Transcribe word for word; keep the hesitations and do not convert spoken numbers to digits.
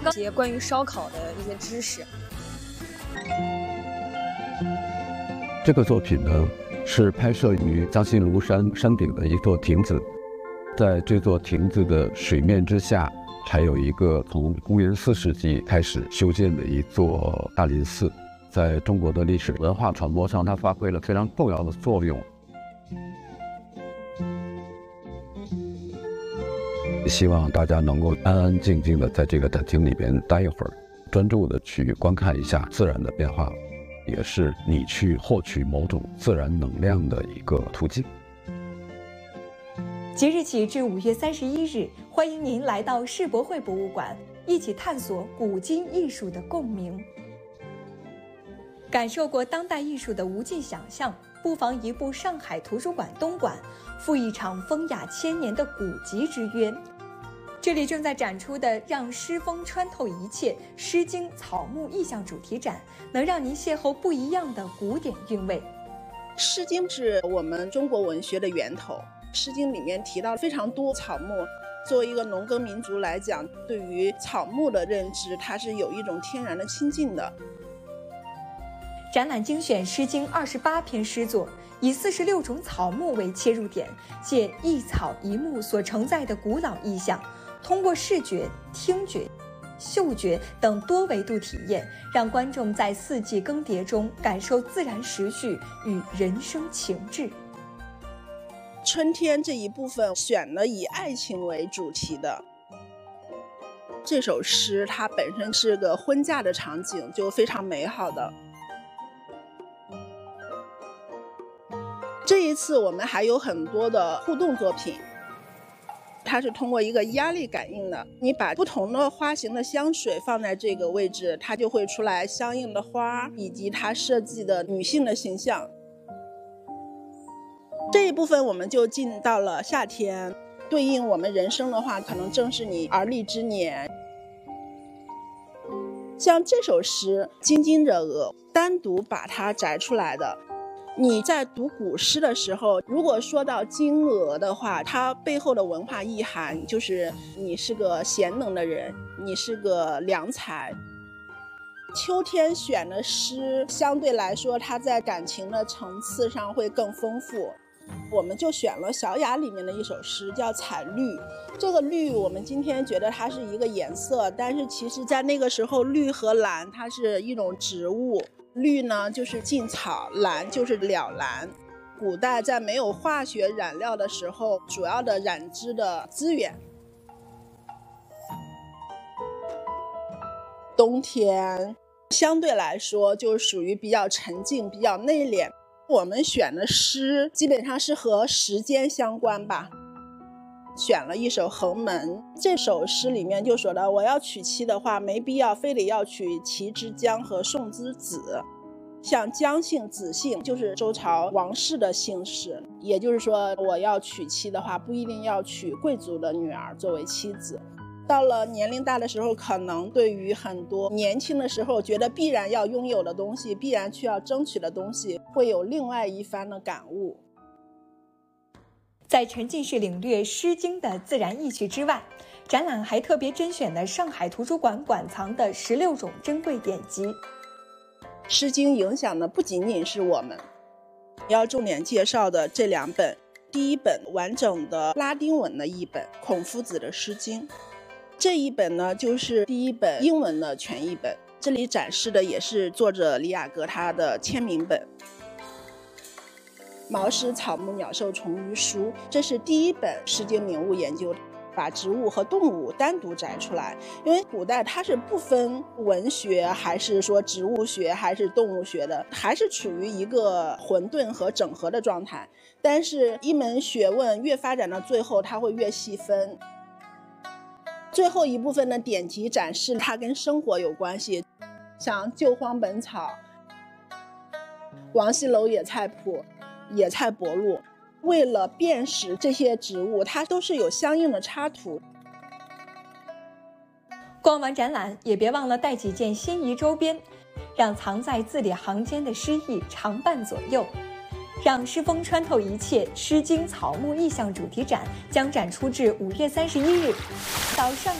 一些关于烧烤的一些知识。 这个作品呢，是拍摄于江西庐山山顶的一座亭子，在这座亭子的水面之下，还有一个从公元四世纪开始修建的一座大林寺，在中国的历史文化传播上，它发挥了非常重要的作用。希望大家能够安安静静的在这个展厅里边待一会儿，专注的去观看一下自然的变化，也是你去获取某种自然能量的一个途径。 即日起至五月三十一日，欢迎您来到世博会博物馆，一起探索古今艺术的共鸣。感受过当代艺术的无尽想象，不妨移步上海图书馆东馆，赴一场风雅千年的古籍之约。这里正在展出的让诗风穿透一切诗经草木意象主题展，能让您邂逅不一样的古典韵味。 诗经是我们中国文学的源头，诗经里面提到非常多草木，作为一个农耕民族来讲，对于草木的认知，它是有一种天然的亲近的。 展览精选诗经二十八篇诗作，以四十六种草木为切入点，借一草一木所承载的古老意象，通过视觉、听觉、嗅觉等多维度体验，让观众在四季更迭中感受自然时序与人生情志。 春天这一部分选了以爱情为主题的。这首诗它本身是个婚嫁的场景，就非常美好的。这一次我们还有很多的互动作品，它是通过一个压力感应的，你把不同的花型的香水放在这个位置，它就会出来相应的花以及它设计的女性的形象。这一部分我们就进到了夏天，对应我们人生的话，可能正是你而立之年。像这首诗津津者鹅，单独把它摘出来的。你在读古诗的时候，如果说到金鹅的话，它背后的文化意涵就是你是个贤能的人，你是个良才。秋天选的诗相对来说，它在感情的层次上会更丰富，我们就选了小雅里面的一首诗叫彩绿。这个绿我们今天觉得它是一个颜色，但是其实在那个时候，绿和蓝它是一种植物，绿呢就是劲草，蓝就是了蓝。古代在没有化学染料的时候，主要的染织的资源。冬天相对来说就属于比较沉静、比较内敛。我们选的诗基本上是和时间相关吧，选了一首《横门》。这首诗里面就说到，我要娶妻的话，没必要非得要娶齐之姜和宋之子。像姜姓、子姓就是周朝王室的姓氏，也就是说我要娶妻的话，不一定要娶贵族的女儿作为妻子。到了年龄大的时候，可能对于很多年轻的时候觉得必然要拥有的东西，必然需要争取的东西，会有另外一番的感悟。 在沉浸式领略《诗经》的自然意趣之外，展览还特别甄选了上海图书馆馆藏的十六种珍贵典籍。《 诗经》影响的不仅仅是我们，要重点介绍的这两本，第一本完整的拉丁文的译本，孔夫子的《诗经》。这一本呢，就是第一本英文的全译本，这里展示的也是作者李雅阁他的签名本。毛诗草木鸟兽虫鱼书，这是第一本诗经名物研究，把植物和动物单独摘出来。因为古代它是不分文学还是说植物学还是动物学的，还是处于一个混沌和整合的状态。但是一门学问越发展到最后，它会越细分。最后一部分的典籍展示它跟生活有关系，像《救荒本草》、王羲楼野菜谱、野菜博录，为了辨识这些植物，它都是有相应的插图。 逛完展览，也别忘了带几件心仪周边，让藏在字里行间的诗意常伴左右。让诗风穿透一切，《诗经》草木意象主题展将展出至五月三十一日，到上。